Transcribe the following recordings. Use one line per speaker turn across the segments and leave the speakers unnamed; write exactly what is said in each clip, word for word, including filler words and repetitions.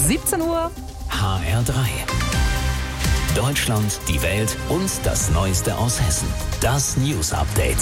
siebzehn Uhr.
H R drei. Deutschland, die Welt und das Neueste aus Hessen. Das News Update.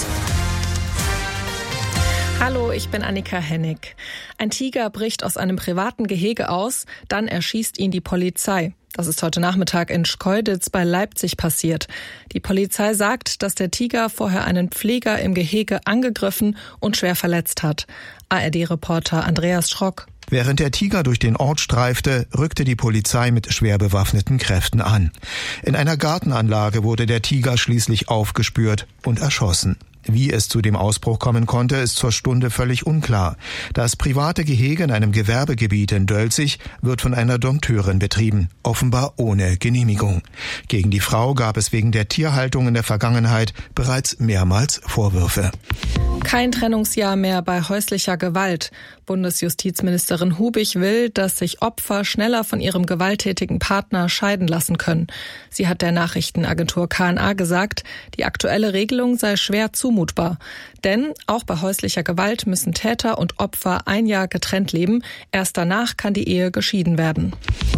Hallo, ich bin Annika Hennig. Ein Tiger bricht aus einem privaten Gehege aus, dann erschießt ihn die Polizei. Das ist heute Nachmittag in Schkeuditz bei Leipzig passiert. Die Polizei sagt, dass der Tiger vorher einen Pfleger im Gehege angegriffen und schwer verletzt hat. A R D-Reporter Andreas Schrock.
Während der Tiger durch den Ort streifte, rückte die Polizei mit schwer bewaffneten Kräften an. In einer Gartenanlage wurde der Tiger schließlich aufgespürt und erschossen. Wie es zu dem Ausbruch kommen konnte, ist zur Stunde völlig unklar. Das private Gehege in einem Gewerbegebiet in Dölzig wird von einer Dompteurin betrieben, offenbar ohne Genehmigung. Gegen die Frau gab es wegen der Tierhaltung in der Vergangenheit bereits mehrmals Vorwürfe.
Kein Trennungsjahr mehr bei häuslicher Gewalt. Bundesjustizministerin Hubig will, dass sich Opfer schneller von ihrem gewalttätigen Partner scheiden lassen können. Sie hat der Nachrichtenagentur K N A gesagt, die aktuelle Regelung sei schwer zumutbar. Denn auch bei häuslicher Gewalt müssen Täter und Opfer ein Jahr getrennt leben. Erst danach kann die Ehe geschieden werden.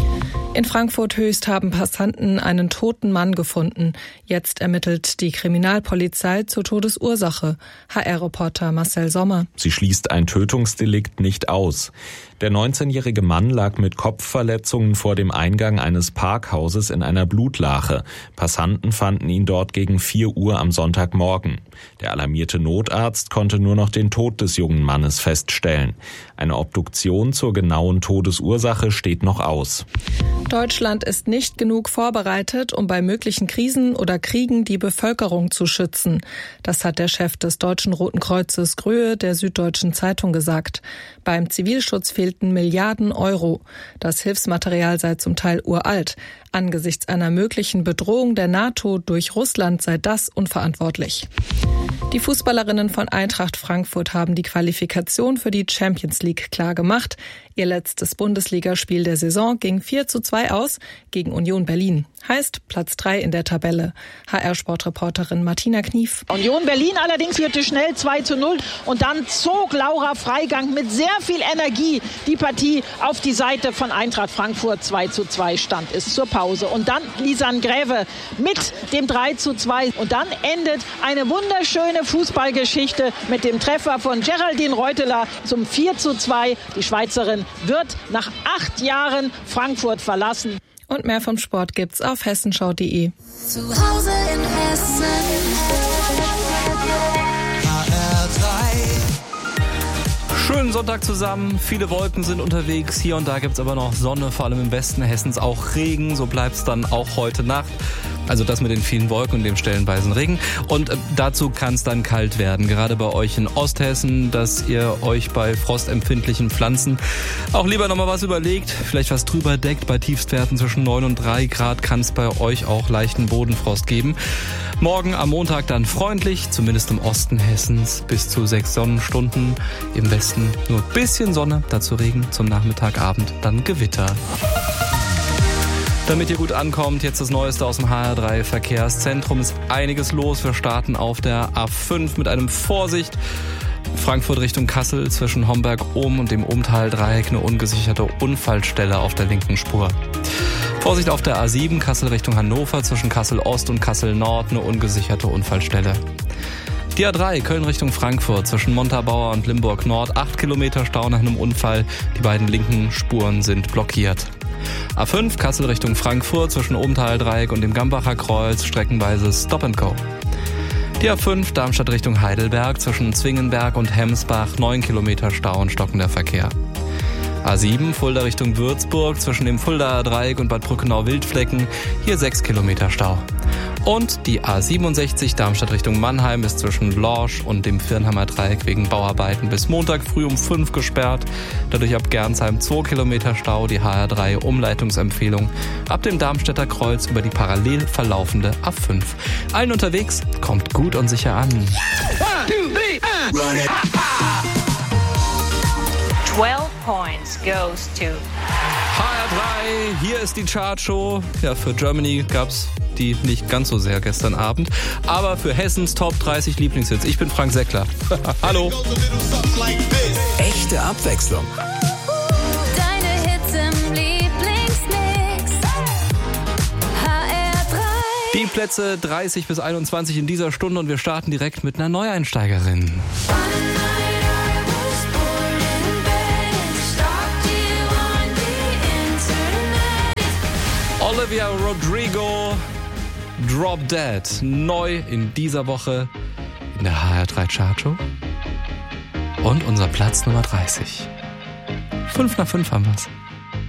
In Frankfurt-Höchst haben Passanten einen toten Mann gefunden. Jetzt ermittelt die Kriminalpolizei zur Todesursache. H R-Reporter Marcel Sommer.
Sie schließt ein Tötungsdelikt nicht aus. Der neunzehnjährige Mann lag mit Kopfverletzungen vor dem Eingang eines Parkhauses in einer Blutlache. Passanten fanden ihn dort gegen vier Uhr am Sonntagmorgen. Der alarmierte Notarzt konnte nur noch den Tod des jungen Mannes feststellen. Eine Obduktion zur genauen Todesursache steht noch aus.
Deutschland ist nicht genug vorbereitet, um bei möglichen Krisen oder Kriegen die Bevölkerung zu schützen. Das hat der Chef des Deutschen Roten Kreuzes Gröhe der Süddeutschen Zeitung gesagt. Beim Zivilschutz fehlten Milliarden Euro. Das Hilfsmaterial sei zum Teil uralt. Angesichts einer möglichen Bedrohung der NATO durch Russland sei das unverantwortlich. Die Fußballerinnen von Eintracht Frankfurt haben die Qualifikation für die Champions League klargemacht. Ihr letztes Bundesligaspiel der Saison ging vier zu zwei aus gegen Union Berlin. Heißt Platz drei in der Tabelle. H R-Sportreporterin Martina Knief.
Union Berlin allerdings führte schnell zwei zu null und dann zog Laura Freigang mit sehr viel Energie die Partie auf die Seite von Eintracht Frankfurt. zwei zu zwei stand es zur Pause. Und dann Lisan Gräve mit dem drei zu zwei. Und dann endet eine wunderschöne Fußballgeschichte mit dem Treffer von Geraldine Reuteler zum vier zu zwei. Die Schweizerin wird nach acht Jahren Frankfurt verlassen.
Und mehr vom Sport gibt's auf hessenschau punkt de.
Zu Hause in Hessen. H R drei.
Schönen Sonntag zusammen. Viele Wolken sind unterwegs. Hier und da gibt's aber noch Sonne, vor allem im Westen Hessens auch Regen. So bleibt's dann auch heute Nacht. Also das mit den vielen Wolken und dem stellenweisen Regen. Und äh, dazu kann es dann kalt werden. Gerade bei euch in Osthessen, dass ihr euch bei frostempfindlichen Pflanzen auch lieber nochmal was überlegt. Vielleicht was drüber deckt. Bei Tiefstwerten zwischen neun und drei Grad kann es bei euch auch leichten Bodenfrost geben. Morgen am Montag dann freundlich, zumindest im Osten Hessens, bis zu sechs Sonnenstunden. Im Westen nur ein bisschen Sonne, dazu Regen, zum Nachmittagabend dann Gewitter. Damit ihr gut ankommt, jetzt das Neueste aus dem H R drei Verkehrszentrum. Ist einiges los. Wir starten auf der A fünf mit einem Vorsicht. Frankfurt Richtung Kassel zwischen Homberg-Ohm und dem Ohmtal-Dreieck eine ungesicherte Unfallstelle auf der linken Spur. Vorsicht auf der A sieben Kassel Richtung Hannover zwischen Kassel-Ost und Kassel-Nord eine ungesicherte Unfallstelle. Die A drei Köln Richtung Frankfurt zwischen Montabaur und Limburg-Nord. Acht Kilometer Stau nach einem Unfall. Die beiden linken Spuren sind blockiert. A fünf Kassel Richtung Frankfurt zwischen Ohmtal-Dreieck und dem Gambacher Kreuz streckenweise Stop and Go. Die A fünf Darmstadt Richtung Heidelberg zwischen Zwingenberg und Hemsbach. Neun Kilometer Stau und stockender Verkehr. A sieben Fulda Richtung Würzburg zwischen dem Fuldaer Dreieck und Bad Brückenau-Wildflecken. Hier sechs Kilometer Stau. Und die A siebenundsechzig Darmstadt Richtung Mannheim ist zwischen Lorsch und dem Firnheimer Dreieck wegen Bauarbeiten bis Montag früh um fünf gesperrt. Dadurch ab Gernsheim zwei Kilometer Stau. Die H R drei Umleitungsempfehlung ab dem Darmstädter Kreuz über die parallel verlaufende A fünf. Allen unterwegs, kommt gut und sicher an.
twelve points goes to
H R drei, hier ist die Chartshow. Ja, für Germany gab's die nicht ganz so sehr gestern Abend. Aber für Hessens Top dreißig Lieblingshits. Ich bin Frank Seckler. Hallo.
Echte Abwechslung.
Deine Hits im Lieblings
Plätze dreißig bis einundzwanzig in dieser Stunde und wir starten direkt mit einer Neueinsteigerin. Olivia Rodrigo, Drop Dead, neu in dieser Woche in der H R drei Chartshow. Und unser Platz Nummer dreißig. Fünf nach fünf haben wir's.